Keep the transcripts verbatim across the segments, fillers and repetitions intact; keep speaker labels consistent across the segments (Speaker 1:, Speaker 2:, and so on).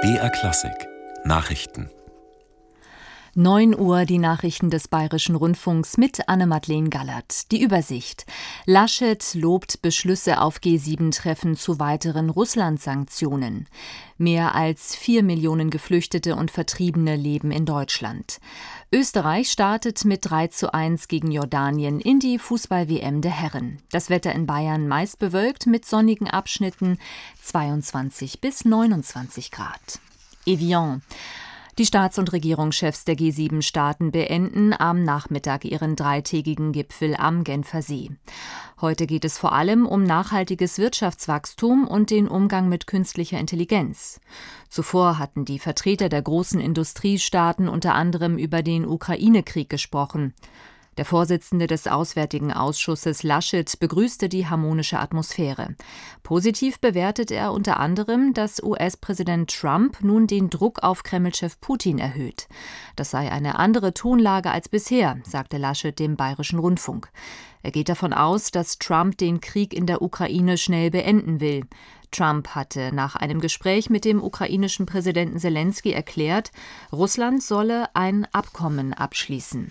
Speaker 1: B R Klassik Nachrichten.
Speaker 2: neun Uhr die Nachrichten des Bayerischen Rundfunks mit Anne-Madeleine Gallert. Die Übersicht. Laschet lobt Beschlüsse auf G sieben Treffen zu weiteren Russland-Sanktionen. Mehr als vier Millionen Geflüchtete und Vertriebene leben in Deutschland. Österreich startet mit drei zu eins gegen Jordanien in die Fußball-W M der Herren. Das Wetter in Bayern meist bewölkt mit sonnigen Abschnitten, zweiundzwanzig bis neunundzwanzig Grad. Evian. Die Staats- und Regierungschefs der G sieben Staaten beenden am Nachmittag ihren dreitägigen Gipfel am Genfer See. Heute geht es vor allem um nachhaltiges Wirtschaftswachstum und den Umgang mit künstlicher Intelligenz. Zuvor hatten die Vertreter der großen Industriestaaten unter anderem über den Ukraine-Krieg gesprochen. Der Vorsitzende des Auswärtigen Ausschusses Laschet begrüßte die harmonische Atmosphäre. Positiv bewertet er unter anderem, dass U S-Präsident Trump nun den Druck auf Kreml-Chef Putin erhöht. Das sei eine andere Tonlage als bisher, sagte Laschet dem Bayerischen Rundfunk. Er geht davon aus, dass Trump den Krieg in der Ukraine schnell beenden will. Trump hatte nach einem Gespräch mit dem ukrainischen Präsidenten Selenskyj erklärt, Russland solle ein Abkommen abschließen.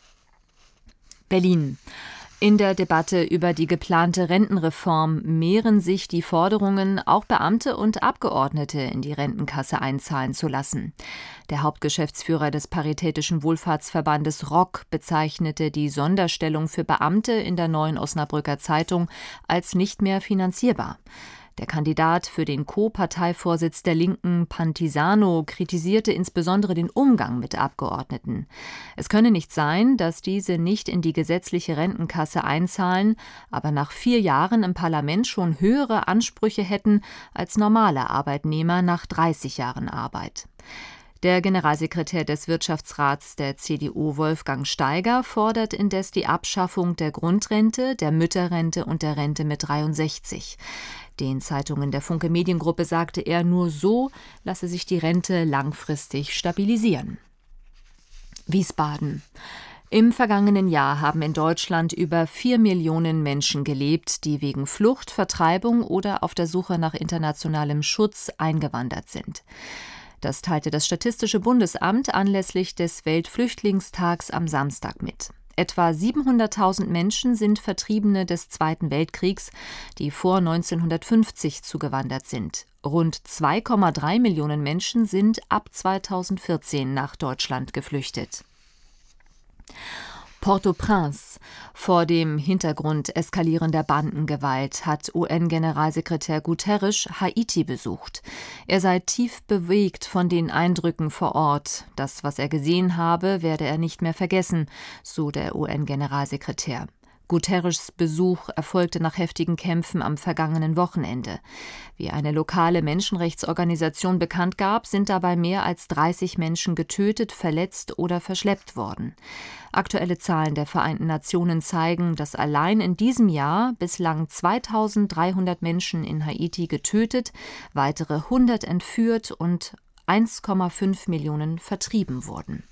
Speaker 2: Berlin. In der Debatte über die geplante Rentenreform mehren sich die Forderungen, auch Beamte und Abgeordnete in die Rentenkasse einzahlen zu lassen. Der Hauptgeschäftsführer des Paritätischen Wohlfahrtsverbandes R O C bezeichnete die Sonderstellung für Beamte in der Neuen Osnabrücker Zeitung als nicht mehr finanzierbar. Der Kandidat für den Co-Parteivorsitz der Linken, Pantisano, kritisierte insbesondere den Umgang mit Abgeordneten. Es könne nicht sein, dass diese nicht in die gesetzliche Rentenkasse einzahlen, aber nach vier Jahren im Parlament schon höhere Ansprüche hätten als normale Arbeitnehmer nach dreißig Jahren Arbeit. Der Generalsekretär des Wirtschaftsrats der C D U, Wolfgang Steiger, fordert indes die Abschaffung der Grundrente, der Mütterrente und der Rente mit dreiundsechzig. Den Zeitungen der Funke Mediengruppe sagte er, nur so lasse sich die Rente langfristig stabilisieren. Wiesbaden. Im vergangenen Jahr haben in Deutschland über vier Millionen Menschen gelebt, die wegen Flucht, Vertreibung oder auf der Suche nach internationalem Schutz eingewandert sind. Das teilte das Statistische Bundesamt anlässlich des Weltflüchtlingstags am Samstag mit. Etwa siebenhunderttausend Menschen sind Vertriebene des Zweiten Weltkriegs, die vor neunzehnhundertfünfzig zugewandert sind. Rund zwei Komma drei Millionen Menschen sind ab zweitausendvierzehn nach Deutschland geflüchtet. Port-au-Prince. Vor dem Hintergrund eskalierender Bandengewalt hat U N-Generalsekretär Guterres Haiti besucht. Er sei tief bewegt von den Eindrücken vor Ort. Das, was er gesehen habe, werde er nicht mehr vergessen, so der U N-Generalsekretär. Guterres' Besuch erfolgte nach heftigen Kämpfen am vergangenen Wochenende. Wie eine lokale Menschenrechtsorganisation bekannt gab, sind dabei mehr als dreißig Menschen getötet, verletzt oder verschleppt worden. Aktuelle Zahlen der Vereinten Nationen zeigen, dass allein in diesem Jahr bislang zweitausenddreihundert Menschen in Haiti getötet, weitere hundert entführt und eins Komma fünf Millionen vertrieben wurden.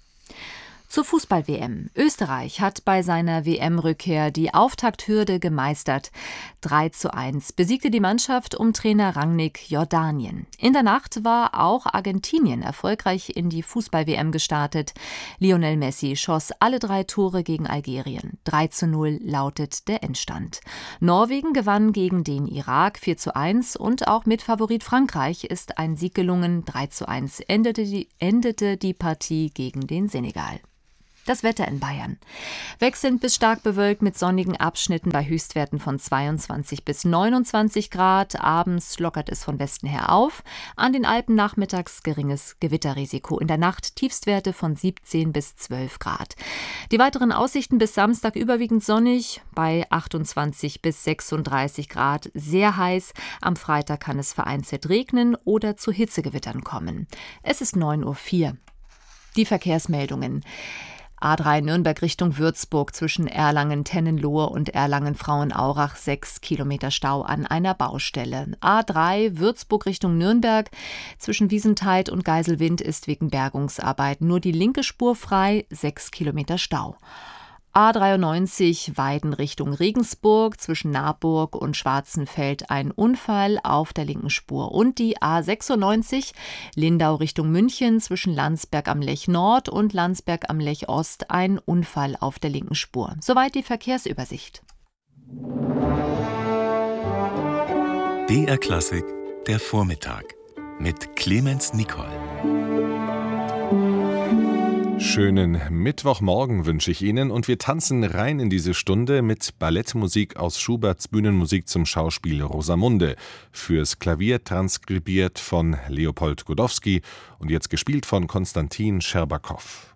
Speaker 2: Zur Fußball-W M. Österreich hat bei seiner W M-Rückkehr die Auftakthürde gemeistert. drei zu eins besiegte die Mannschaft um Trainer Rangnick Jordanien. In der Nacht war auch Argentinien erfolgreich in die Fußball-W M gestartet. Lionel Messi schoss alle drei Tore gegen Algerien. drei zu null lautet der Endstand. Norwegen gewann gegen den Irak vier zu eins und auch mit Favorit Frankreich ist ein Sieg gelungen. drei zu eins endete die, endete die Partie gegen den Senegal. Das Wetter in Bayern. Wechselnd bis stark bewölkt mit sonnigen Abschnitten bei Höchstwerten von zweiundzwanzig bis neunundzwanzig Grad. Abends lockert es von Westen her auf. An den Alpen nachmittags geringes Gewitterrisiko. In der Nacht Tiefstwerte von siebzehn bis zwölf Grad. Die weiteren Aussichten bis Samstag überwiegend sonnig bei achtundzwanzig bis sechsunddreißig Grad. Sehr heiß. Am Freitag kann es vereinzelt regnen oder zu Hitzegewittern kommen. Es ist neun Uhr vier. Die Verkehrsmeldungen. A drei Nürnberg Richtung Würzburg zwischen Erlangen-Tennenlohe und Erlangen-Frauenaurach sechs Kilometer Stau an einer Baustelle. A drei Würzburg Richtung Nürnberg zwischen Wiesentheid und Geiselwind ist wegen Bergungsarbeiten nur die linke Spur frei, sechs Kilometer Stau. A dreiundneunzig Weiden Richtung Regensburg, zwischen Naburg und Schwarzenfeld ein Unfall auf der linken Spur. Und die A sechsundneunzig Lindau Richtung München, zwischen Landsberg am Lech Nord und Landsberg am Lech Ost ein Unfall auf der linken Spur. Soweit die Verkehrsübersicht.
Speaker 1: B R Klassik, der Vormittag mit Clemens Nicol.
Speaker 3: Schönen Mittwochmorgen wünsche ich Ihnen und wir tanzen rein in diese Stunde mit Ballettmusik aus Schuberts Bühnenmusik zum Schauspiel Rosamunde, fürs Klavier transkribiert von Leopold Godowsky und jetzt gespielt von Konstantin Scherbakow.